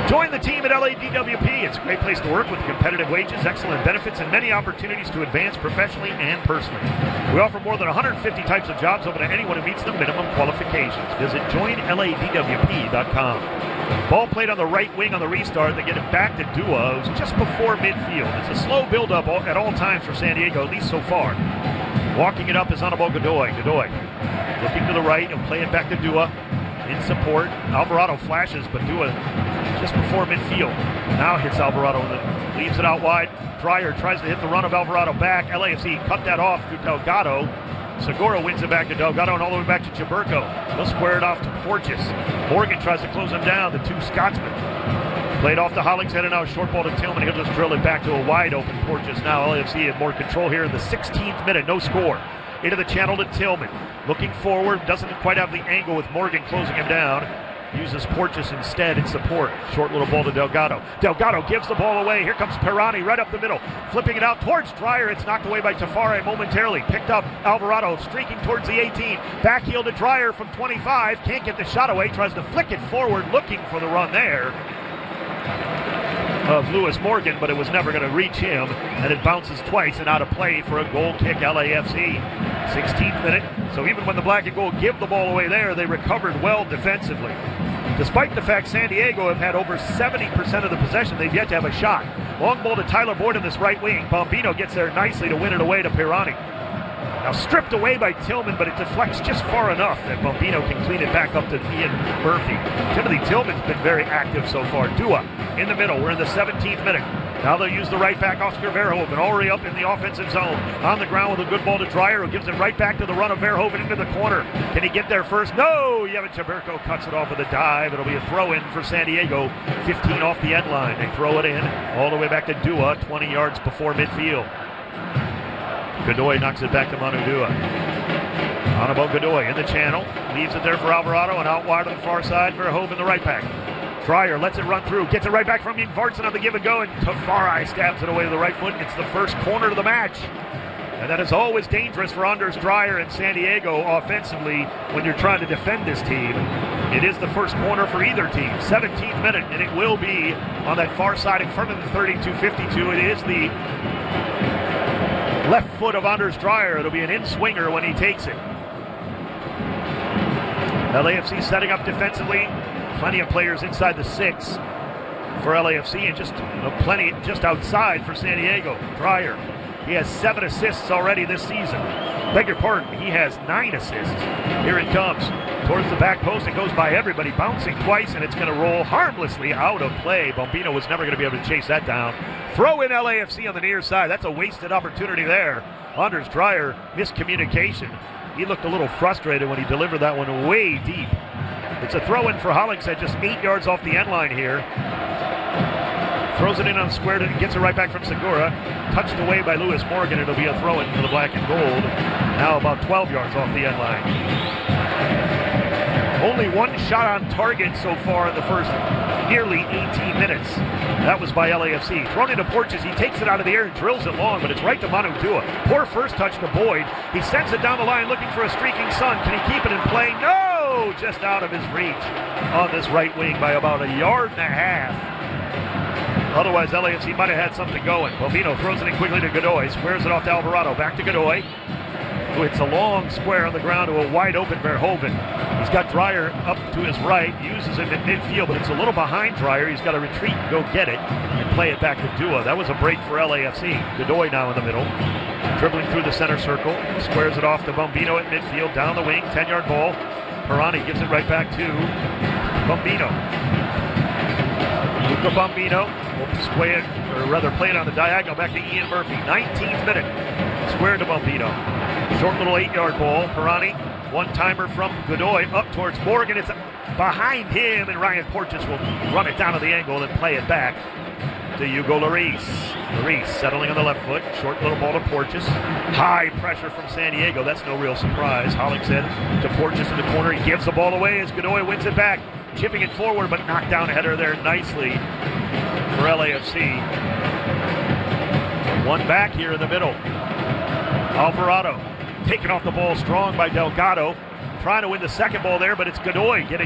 Join the team at LADWP. It's a great place to work with competitive wages, excellent benefits, and many opportunities to advance professionally and personally. We offer more than 150 types of jobs open to anyone who meets the minimum qualifications. Visit joinladwp.com. Ball played on the right wing on the restart. They get it back to Dua, who's just before midfield. It's a slow build-up at all times for San Diego, at least so far. Walking it up is Anibal Godoy. Godoy looking to the right and play it back to Dua. In support, Alvarado flashes, but Dua just before midfield. Now hits Alvarado and leaves it out wide. Dreyer tries to hit the run of Alvarado back. LAFC cut that off to Delgado. Segura wins it back to Delgado and all the way back to Chaburco. He'll square it off to Porteous. Morgan tries to close him down, the two Scotsmen. Played off to Hollingshead and now short ball to Tillman. He'll just drill it back to a wide open Porteous. Now LAFC had more control here in the 16th minute. No score. Into the channel to Tillman. Looking forward, doesn't quite have the angle with Morgan closing him down. Uses Porteous instead in support. Short little ball to Delgado. Delgado gives the ball away. Here comes Pirani right up the middle. Flipping it out towards Dreyer. It's knocked away by Tafare momentarily. Picked up Alvarado streaking towards the 18. Back heel to Dreyer from 25. Can't get the shot away. Tries to flick it forward looking for the run there of Lewis Morgan, but it was never going to reach him, and it bounces twice and out of play for a goal kick, LAFC. 16th minute, so even when the black and gold give the ball away there, they recovered well defensively. Despite the fact San Diego have had over 70% of the possession, they've yet to have a shot. Long ball to Tyler Boyd in this right wing. Bombino gets there nicely to win it away to Pirani. Now stripped away by Tillman, but it deflects just far enough that Bombino can clean it back up to Ian Murphy. Timothy Tillman's been very active so far. Dua in the middle. We're in the 17th minute. Now they'll use the right back, Oscar Verhoeven, already up in the offensive zone. On the ground with a good ball to Dreyer, who gives it right back to the run of Verhoeven into the corner. Can he get there first? No! Yevon Chaburco cuts it off with a dive. It'll be a throw-in for San Diego. 15 off the end line. They throw it in all the way back to Dua, 20 yards before midfield. Godoy knocks it back to Manu Dua. Anibal Godoy in the channel. Leaves it there for Alvarado and out wide on the far side. Verhoeven, the right back. Dreyer lets it run through. Gets it right back from Vartson on the give and go. And Tafari stabs it away to the right foot. It's the first corner of the match. And that is always dangerous for Anders Dreyer and San Diego offensively when you're trying to defend this team. It is the first corner for either team. 17th minute, and it will be on that far side in front of the 32-52. It is the left foot of Anders Dreyer. It'll be an in-swinger when he takes it. LAFC setting up defensively. Plenty of players inside the 6 for LAFC and just plenty just outside for San Diego. Dreyer, he has 7 assists already this season. Beg your pardon, he has 9 assists. Here it comes towards the back post. It goes by everybody, bouncing twice, and it's going to roll harmlessly out of play. Bombino was never going to be able to chase that down. Throw in LAFC on the near side. That's a wasted opportunity there. Anders Dreyer, miscommunication. He looked a little frustrated when he delivered that one way deep. It's a throw-in for Hollingshead, just 8 yards off the end line here. Throws it in on square, and gets it right back from Segura. Touched away by Lewis Morgan. It'll be a throw-in for the black and gold. Now about 12 yards off the end line. Only one shot on target so far in the first nearly 18 minutes. That was by LAFC. Thrown into Porteous. He takes it out of the air and drills it long, but it's right to Manu Dua. Poor first touch to Boyd. He sends it down the line looking for a streaking sun. Can he keep it in play? No! Just out of his reach on this right wing by about 1.5 yards. Otherwise, LAFC might have had something going. Bombino throws it in quickly to Godoy. Squares it off to Alvarado. Back to Godoy, who hits a long square on the ground to a wide open Verhoeven. He's got Dreyer up to his right, uses it at midfield, but it's a little behind Dreyer. He's got to retreat and go get it and play it back to Dua. That was a break for LAFC. Godoy now in the middle, dribbling through the center circle, squares it off to Bombino at midfield, down the wing, 10-yard ball. Pirani gives it right back to Bombino. Luca Bombino will square, or rather play it on the diagonal back to Ian Murphy. 19th minute, squared to Bombino. Short little 8-yard ball. Pirani, one-timer from Godoy up towards Morgan. It's behind him, and Ryan Porteous will run it down to the angle and play it back to Hugo Lloris. Lloris settling on the left foot. Short little ball to Porteous. High pressure from San Diego. That's no real surprise. Hollingshead to Porteous in the corner. He gives the ball away as Godoy wins it back. Chipping it forward, but knocked down a header there nicely for LAFC. One back here in the middle. Alvarado taken off the ball strong by Delgado. Trying to win the second ball there, but it's Godoy getting